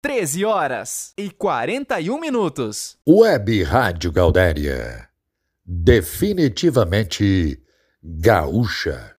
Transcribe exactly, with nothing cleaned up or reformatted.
treze horas e quarenta e um minutos. Web Rádio Gaudéria. Definitivamente gaúcha.